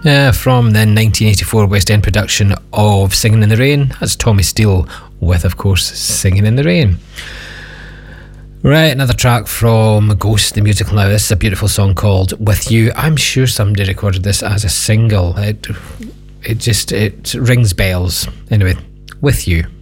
From the 1984 West End production of Singing in the Rain. That's Tommy Steele with, of course, Singing in the Rain. Right, another track from Ghost, the musical now. This is a beautiful song called With You. I'm sure somebody recorded this as a single. It rings bells. Anyway, With You.